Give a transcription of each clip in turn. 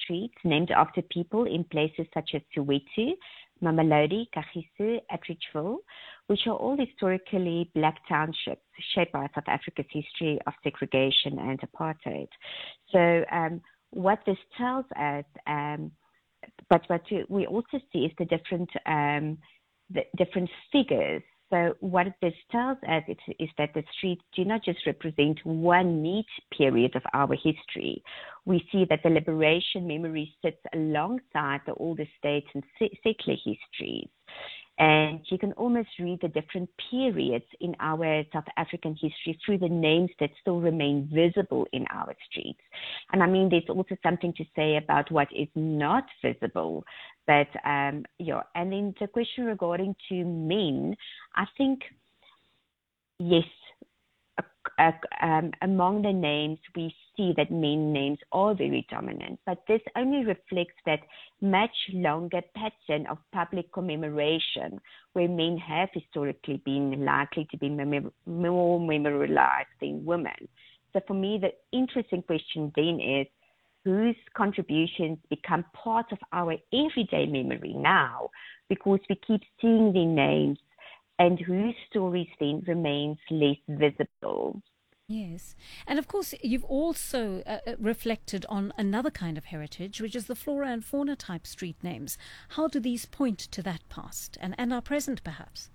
streets named after people in places such as Soweto, Mamelodi, Kagiso, Atteridgeville, which are all historically black townships shaped by South Africa's history of segregation and apartheid. So what this tells us, but what we also see is the different figures. So what this tells us is that the streets do not just represent one neat period of our history. We see that the liberation memory sits alongside the older states and settler histories. And you can almost read the different periods in our South African history through the names that still remain visible in our streets. And I mean, there's also something to say about what is not visible. But, and then the question regarding to men, I think, yes, among the names, we see that men names are very dominant, but this only reflects that much longer pattern of public commemoration where men have historically been likely to be more memorialized than women. So for me, the interesting question then is, whose contributions become part of our everyday memory now because we keep seeing their names, and whose stories then remains less visible. Yes. And of course, you've also reflected on another kind of heritage, which is the flora and fauna type street names. How do these point to that past and our present, perhaps?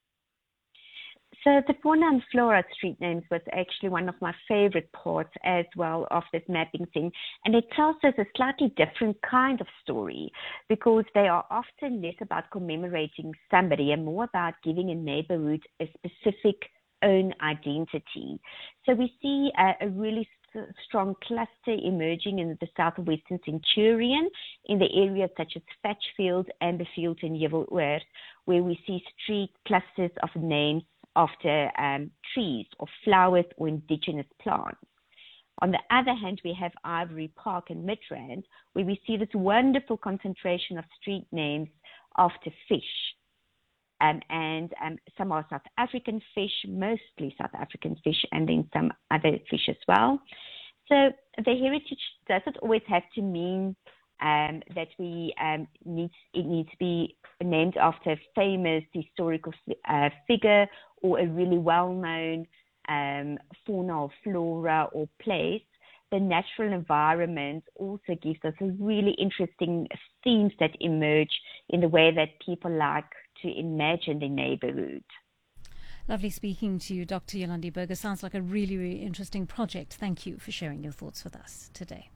So the fauna and flora street names was actually one of my favorite parts as well of this mapping thing. And it tells us a slightly different kind of story because they are often less about commemorating somebody and more about giving a neighborhood a specific own identity. So we see a really strong cluster emerging in the southwestern Centurion in the areas such as Fatchfield, Amberfield and Yeovil-Oord, where we see street clusters of names after trees or flowers or indigenous plants. On the other hand, we have Ivory Park and Midrand, where we see this wonderful concentration of street names after fish. And some are South African fish, mostly South African fish, and then some other fish as well. So the heritage doesn't always have to mean that it needs to be named after a famous historical figure or a really well-known fauna or flora or place. The natural environment also gives us a really interesting themes that emerge in the way that people like to imagine the neighborhood. Lovely speaking to you, Dr. Yolandi Burger. Sounds like a really, really interesting project. Thank you for sharing your thoughts with us today.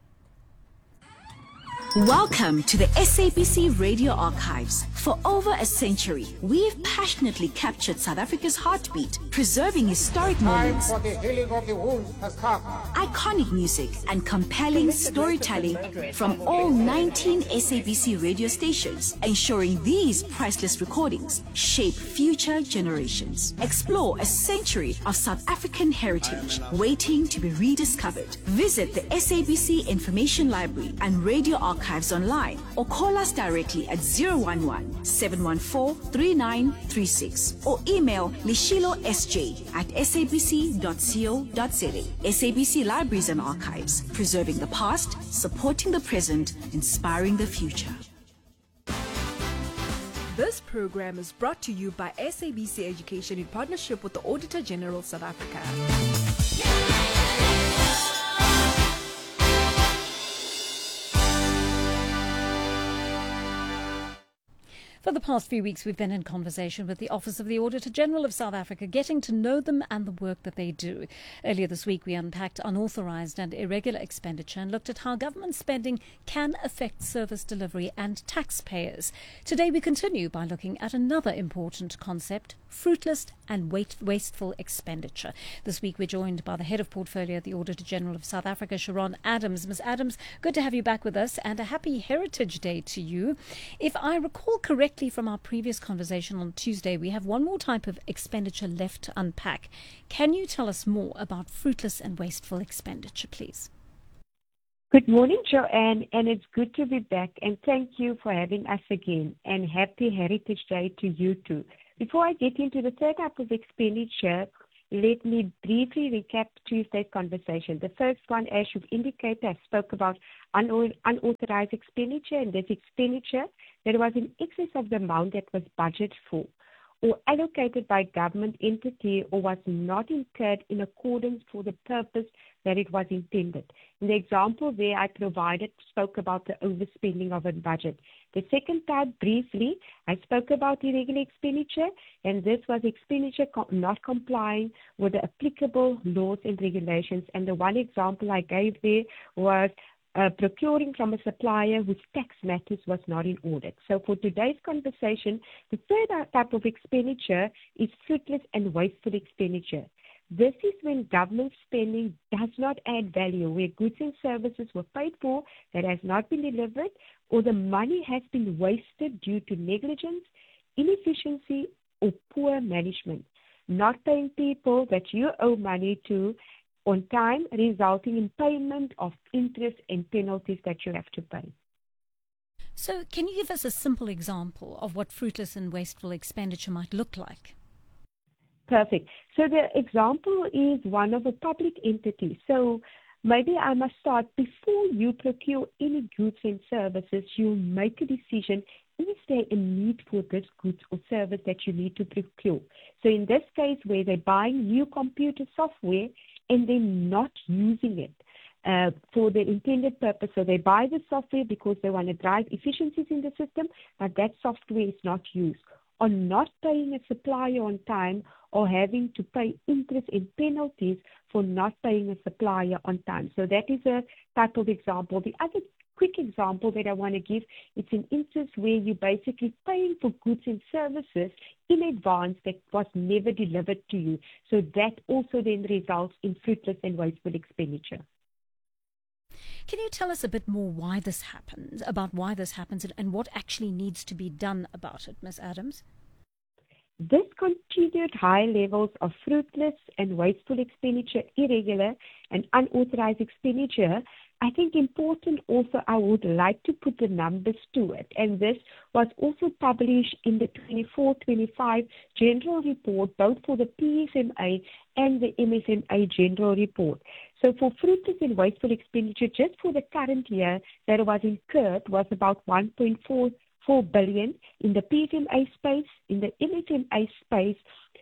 Welcome to the SABC Radio Archives. For over a century, we've passionately captured South Africa's heartbeat, preserving historic moments, for the healing of the wounds has come. Iconic music, and compelling storytelling from all 19 SABC radio stations, ensuring these priceless recordings shape future generations. Explore a century of South African heritage waiting to be rediscovered. Visit the SABC Information Library and Radio Archives online or call us directly at 011-714-3936 or email lishilosj@sabc.co.za. SABC Libraries and Archives, preserving the past, supporting the present, inspiring the future. This program is brought to you by SABC Education in partnership with the Auditor General South Africa. For the past few weeks, we've been in conversation with the Office of the Auditor General of South Africa, getting to know them and the work that they do. Earlier this week, we unpacked unauthorised and irregular expenditure and looked at how government spending can affect service delivery and taxpayers. Today, we continue by looking at another important concept, fruitless and wasteful expenditure. This week, we're joined by the Head of Portfolio at the Auditor General of South Africa, Sharon Adams. Ms. Adams, good to have you back with us, and a happy Heritage Day to you. If I recall correctly from our previous conversation on Tuesday, we have one more type of expenditure left to unpack. Can you tell us more about fruitless and wasteful expenditure, please? Good morning, Joanne, and it's good to be back, and thank you for having us again, and happy Heritage Day to you too. Before I get into the third type of expenditure, let me briefly recap Tuesday's conversation. The first one, as you've indicated, I spoke about unauthorized expenditure, and this expenditure that was in excess of the amount that was budgeted for, or allocated by government entity, or was not incurred in accordance for the purpose that it was intended. In the example there I provided, spoke about the overspending of a budget. The second type, briefly, I spoke about irregular expenditure, and this was expenditure not complying with the applicable laws and regulations. And the one example I gave there was procuring from a supplier whose tax matters was not in order. So for today's conversation, the third type of expenditure is fruitless and wasteful expenditure. This is when government spending does not add value, where goods and services were paid for that has not been delivered, or the money has been wasted due to negligence, inefficiency, or poor management. Not paying people that you owe money to on time, resulting in payment of interest and penalties that you have to pay. So can you give us a simple example of what fruitless and wasteful expenditure might look like? Perfect. So the example is one of a public entity. So maybe I must start, before you procure any goods and services, you make a decision, is there a need for this goods or service that you need to procure? So in this case, where they're buying new computer software and they're not using it for the intended purpose. So they buy the software because they want to drive efficiencies in the system, but that software is not used. Or not paying a supplier on time, or having to pay interest and penalties for not paying a supplier on time. So that is a type of example. The other quick example that I want to give, it's an instance where you're basically paying for goods and services in advance that was never delivered to you. So that also then results in fruitless and wasteful expenditure. Can you tell us a bit more why this happens, and what actually needs to be done about it, Ms. Adams? This continued high levels of fruitless and wasteful expenditure, irregular and unauthorized expenditure, I think important also, I would like to put the numbers to it. And this was also published in the 24-25 General Report, both for the PFMA and the MFMA General Report. So for fruitless and wasteful expenditure, just for the current year that was incurred, was about 1.44 billion in the PFMA space. In the MFMA space,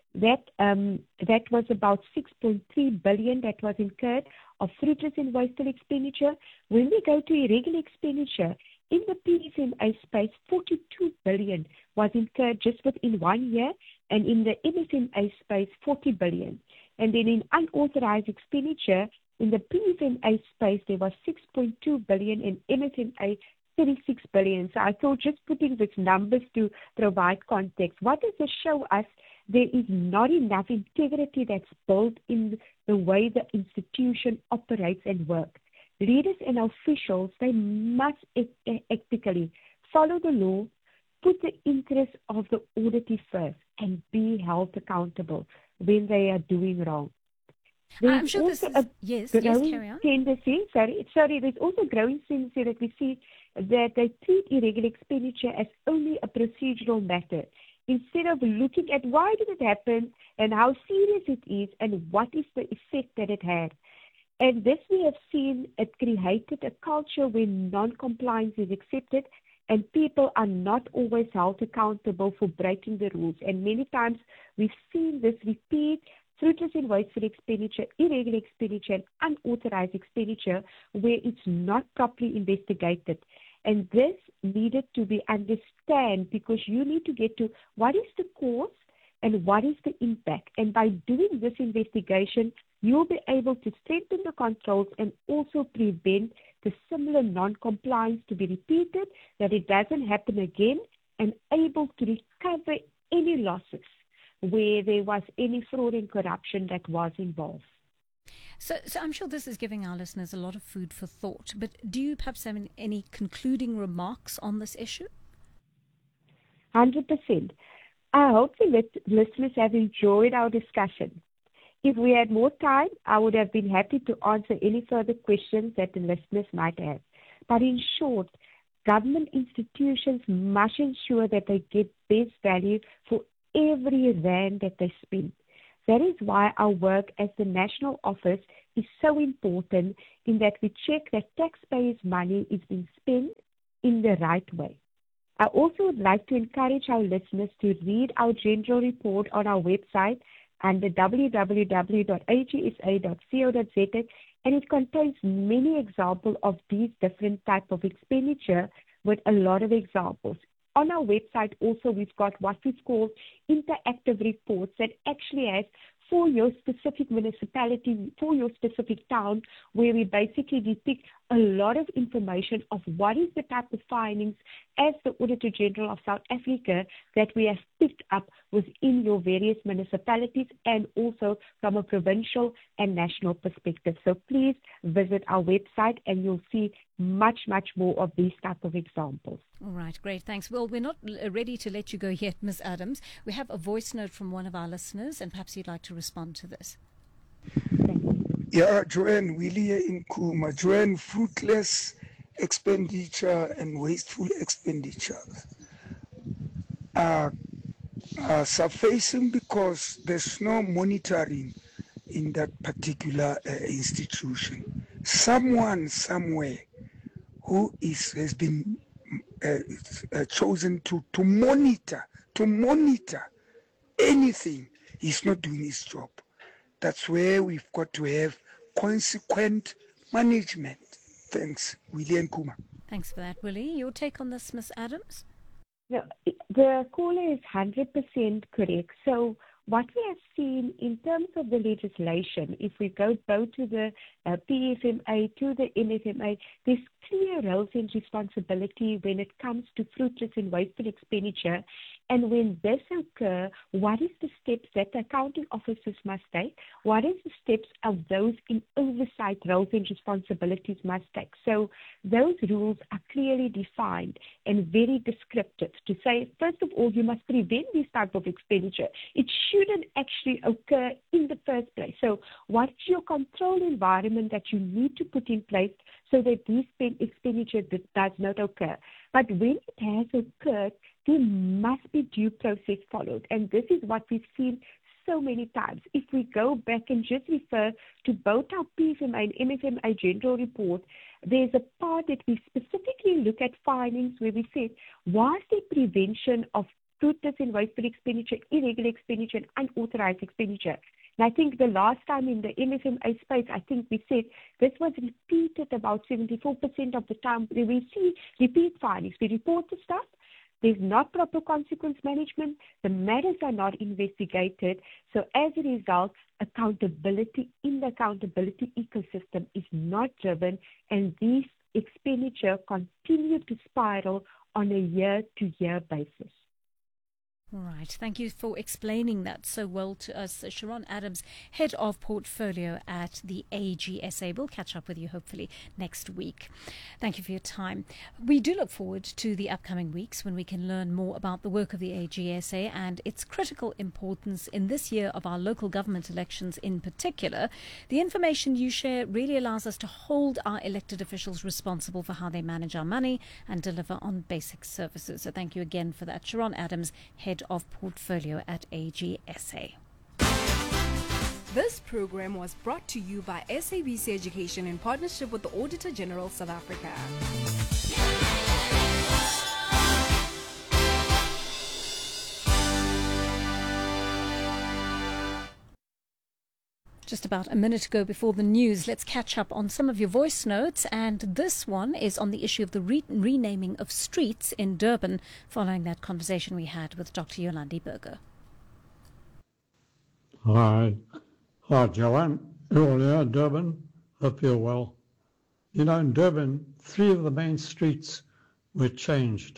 that was about 6.3 billion that was incurred of fruitless and wasteful expenditure. When we go to irregular expenditure, in the PFMA space, 42 billion was incurred just within 1 year, and in the MFMA space, 40 billion. And then in unauthorized expenditure, in the PFMA space, there was 6.2 billion, in MFMA, 36 billion. So I thought just putting these numbers to provide context. What does this show us? There is not enough integrity that's built in the way the institution operates and works. Leaders and officials, they must ethically follow the law, put the interests of the auditee first, and be held accountable when they are doing wrong. I'm sure this is... Yes, carry on. Tendency, there's also growing tendency that we see that they treat irregular expenditure as only a procedural matter, instead of looking at why did it happen and how serious it is and what is the effect that it had. And this we have seen, it created a culture where non-compliance is accepted and people are not always held accountable for breaking the rules. And many times we've seen this repeat, fruitless and wasteful expenditure, irregular expenditure, and unauthorized expenditure where it's not properly investigated. And this needed to be understood, because you need to get to what is the cause and what is the impact. And by doing this investigation, you'll be able to strengthen the controls and also prevent the similar non-compliance to be repeated, that it doesn't happen again, and able to recover any losses where there was any fraud and corruption that was involved. So I'm sure this is giving our listeners a lot of food for thought, but do you perhaps have any concluding remarks on this issue? 100%. I hope the listeners have enjoyed our discussion. If we had more time, I would have been happy to answer any further questions that the listeners might have. But in short, government institutions must ensure that they get best value for every rand that they spend. That is why our work as the National Office is so important, in that we check that taxpayers' money is being spent in the right way. I also would like to encourage our listeners to read our general report on our website under www.agsa.co.za, and it contains many examples of these different types of expenditure with a lot of examples. On our website also, we've got what we call interactive reports that actually has for your specific municipality, for your specific town, where we basically depict a lot of information of what is the type of findings as the Auditor General of South Africa that we have picked up within your various municipalities, and also from a provincial and national perspective. So please visit our website and you'll see much, much more of these type of examples. All right, great, thanks. Well, we're not ready to let you go yet, Ms. Adams. We have a voice note from one of our listeners, and perhaps you'd like to respond to this. Yeah, Joanne Willie in Kuma. Joanne, fruitless expenditure and wasteful expenditure are surfacing because there's no monitoring in that particular institution. Someone somewhere who has been chosen to monitor anything, he's not doing his job. That's where we've got to have consequent management. Thanks, Willie and Kuma. Thanks for that, Willie. Your take on this, Ms. Adams? No, the caller is 100% correct. So what we have seen in terms of the legislation, if we go both to the PFMA, to the MFMA, there's clear roles and responsibility when it comes to fruitless and wasteful expenditure. And when this occurs, what is the steps that the accounting officers must take? What is the steps of those in oversight roles and responsibilities must take? So those rules are clearly defined and very descriptive to say, first of all, you must prevent this type of expenditure. It shouldn't actually occur in the first place. So what is your control environment that you need to put in place so that this expenditure does not occur? But when it has occurred, there must be due process followed. And this is what we've seen so many times. If we go back and just refer to both our PFMA and MFMA general report, there's a part that we specifically look at findings where we said, was there prevention of fruitless and wasteful expenditure, irregular expenditure, and unauthorized expenditure? And I think the last time in the MFMA space, I think we said this was repeated about 74% of the time. We see repeat findings. We report the stuff. There's not proper consequence management. The matters are not investigated. So as a result, accountability in the accountability ecosystem is not driven, and these expenditure continue to spiral on a year-to-year basis. All right. Thank you for explaining that so well to us. Sharon Adams, Head of Portfolio at the AGSA. We'll catch up with you hopefully next week. Thank you for your time. We do look forward to the upcoming weeks when we can learn more about the work of the AGSA and its critical importance in this year of our local government elections in particular. The information you share really allows us to hold our elected officials responsible for how they manage our money and deliver on basic services. So thank you again for that. Sharon Adams, Head of Portfolio at AGSA. This program was brought to you by SABC Education in partnership with the Auditor General South Africa. Just about a minute ago before the news, let's catch up on some of your voice notes. And this one is on the issue of the renaming of streets in Durban, following that conversation we had with Dr. Yolandi Burger. Hi, Joanne. Earlier, Durban. Hope you're well. You know, in Durban, 3 of the main streets were changed.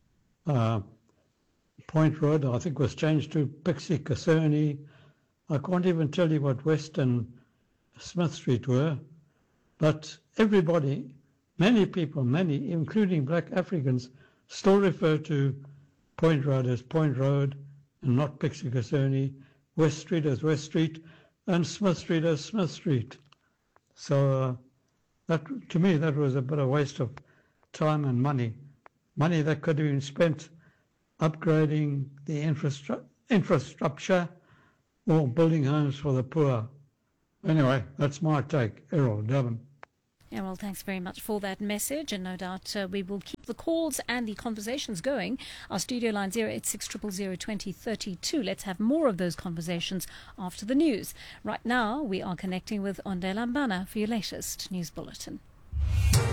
Point Road, I think, was changed to Pixie Kaserne. I can't even tell you what West and Smith Street were, but everybody, many people, many, including black Africans, still refer to Point Road as Point Road and not Pixie Kaserne, West Street as West Street, and Smith Street as Smith Street. So that, to me, that was a bit of a waste of time and money that could have been spent upgrading the infrastructure or building homes for the poor. Anyway, that's my take. Errol, Durban. Yeah, well, thanks very much for that message, and no doubt we will keep the calls and the conversations going. Our studio line 086 000 2032. Let's have more of those conversations after the news. Right now, we are connecting with Ondela Mbana for your latest news bulletin.